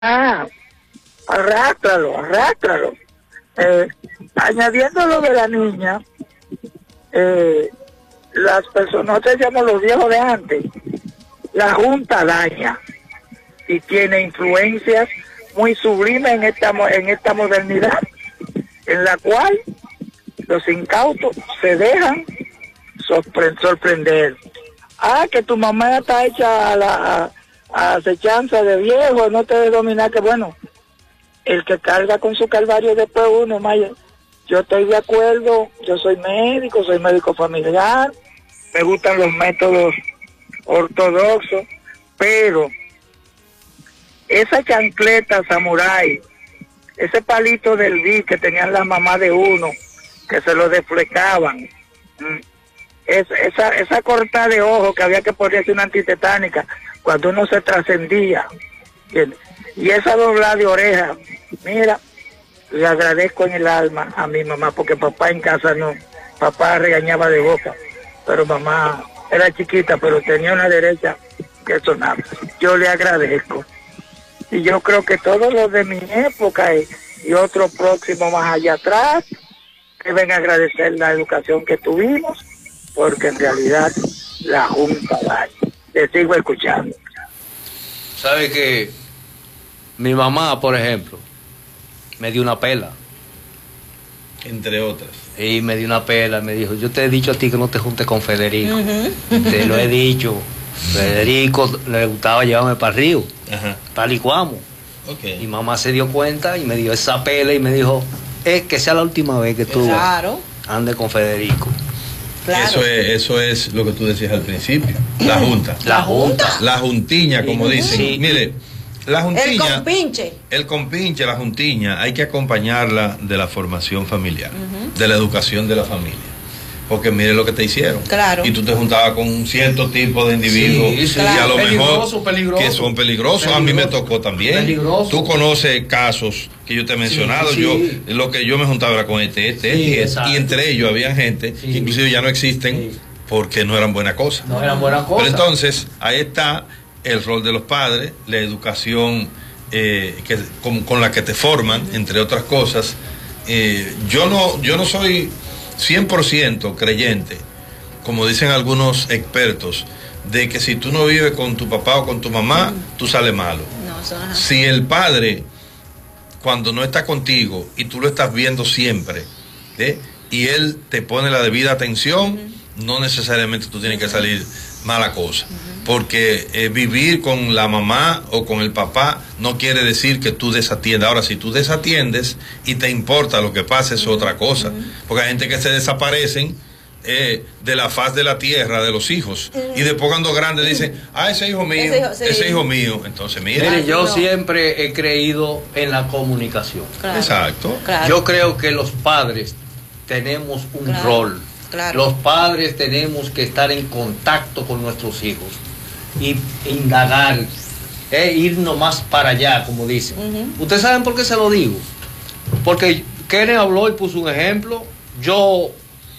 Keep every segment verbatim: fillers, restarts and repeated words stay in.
Ah, arrástralo, arrástralo. Eh, añadiendo lo de la niña, eh, las personas, nosotros llamamos los viejos de antes, la junta daña y tiene influencias muy sublimes en esta, en esta modernidad, en la cual los incautos se dejan sorpre sorprender. Ah, que tu mamá está hecha a la a acechanza de viejo, no te debe dominar, que bueno, el que carga con su calvario después uno, Maya. Yo estoy de acuerdo, yo soy médico, soy médico familiar, me gustan los métodos ortodoxos, pero esa chancleta samurái, ese palito del vi que tenían las mamás de uno, que se lo deflecaban, es, esa, esa corta de ojo que había que ponerse una antitetánica cuando uno se trascendía, y esa doblada de oreja, mira, le agradezco en el alma a mi mamá, porque papá en casa no, papá regañaba de boca, pero mamá era chiquita, pero tenía una derecha que sonaba. Yo le agradezco. Y yo creo que todos los de mi época y, y otros próximos más allá atrás deben agradecer la educación que tuvimos, porque en realidad la Junta va. Te sigo escuchando. ¿Sabe que mi mamá, por ejemplo, me dio una pela? Entre otras. Y me dio una pela, me dijo, yo te he dicho a ti que no te juntes con Federico. Uh-huh. Te lo he dicho. Federico le gustaba llevarme para el río. Uh-huh. Tal y cuamo. Okay. Mi mamá se dio cuenta y me dio esa pela y me dijo, es que sea la última vez que tú claro. andes con Federico. Claro. Eso es, eso es lo que tú decías al principio. La junta. La junta. La juntiña, como sí. dicen. Sí. Mire, la juntiña. El compinche. El compinche, la juntiña, hay que acompañarla de la formación familiar, uh-huh. de la educación de la familia. Porque mire lo que te hicieron. Claro. Y tú te juntabas con un cierto tipo de individuos sí, sí, claro. y a lo peligroso, mejor peligroso. que son peligrosos. Peligroso. A mí me tocó también. Peligroso. Tú conoces casos que yo te he mencionado. Sí, sí. Yo lo que yo me juntaba era con este, este, sí, este, y entre ellos había gente sí. que inclusive ya no existen sí. porque no eran buena cosa. No eran buena cosa. Pero entonces ahí está el rol de los padres, la educación eh, que, con, con la que te forman, entre otras cosas. Eh, yo no, yo no soy cien por ciento creyente, como dicen algunos expertos, de que si tú no vives con tu papá o con tu mamá, mm. tú sales malo. No, eso no. Si el padre, cuando no está contigo y tú lo estás viendo siempre, ¿eh? y él te pone la debida atención, mm. no necesariamente tú tienes que salir mala cosa. Mm. Porque eh, vivir con la mamá o con el papá no quiere decir que tú desatiendas. Ahora, si tú desatiendes y te importa lo que pase, es otra cosa. Porque hay gente que se desaparecen eh, de la faz de la tierra, de los hijos. Y después cuando grandes dicen, ah, ese hijo mío, ese hijo, sí. ese hijo mío. Entonces, mira. Mire, yo no. siempre he creído en la comunicación. Claro. Exacto. Claro. Yo creo que los padres tenemos un claro. rol. Claro. Los padres tenemos que estar en contacto con nuestros hijos y indagar, eh, irnos más para allá, como dicen. Uh-huh. ¿Ustedes saben por qué se lo digo? Porque Kenneth habló y puso un ejemplo. Yo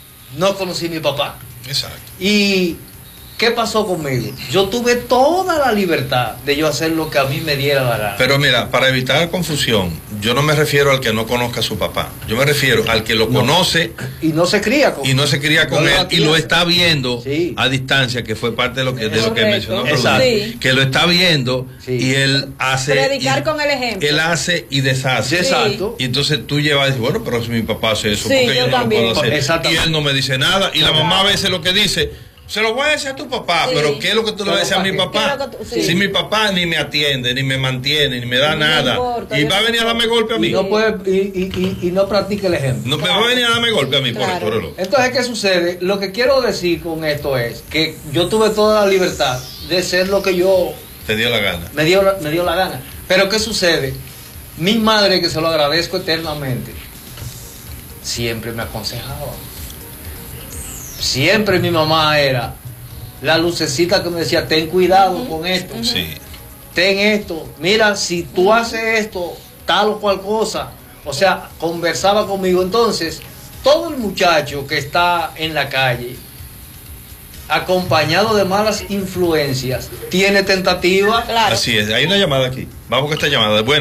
no conocí a mi papá. Exacto. Y ¿qué pasó conmigo? Yo tuve toda la libertad de yo hacer lo que a mí me diera la gana. Pero mira, para evitar confusión, yo no me refiero al que no conozca a su papá. Yo me refiero al que lo no. conoce y no se cría con y no se cría con no él y lo está viendo sí. a distancia, que fue parte de lo que de lo que mencionó, sí. que lo está viendo sí. y él hace predicar y, con el ejemplo. Él hace y deshace. Sí. Exacto. Y entonces tú llevas y dices, bueno, pero si mi papá hace eso, sí, porque yo, yo no también. lo puedo hacer. Y él no me dice nada y la mamá a veces lo que dice, se lo voy a decir a tu papá, sí. pero ¿qué es lo que tú le vas a decir a mi papá? Tú, sí. Si mi papá ni me atiende, ni me mantiene, ni me da no nada, importa, y va a venir a darme golpe a mí. Y no, puede, y, y, y, y no practique el ejemplo. No claro. me va a venir a darme golpe a mí claro. por esto. Entonces, ¿qué sucede? Lo que quiero decir con esto es que yo tuve toda la libertad de ser lo que yo... Te dio la gana. Me dio, me dio la gana. Pero ¿qué sucede? Mi madre, que se lo agradezco eternamente, siempre me aconsejaba. Siempre mi mamá era la lucecita que me decía, ten cuidado uh-huh, con esto, uh-huh. sí. ten esto, mira, si tú uh-huh. haces esto, tal o cual cosa. O sea, conversaba conmigo. Entonces, todo el muchacho que está en la calle, acompañado de malas influencias, tiene tentativa. Claro. Así es, hay una llamada aquí. Vamos con esta llamada. Bueno.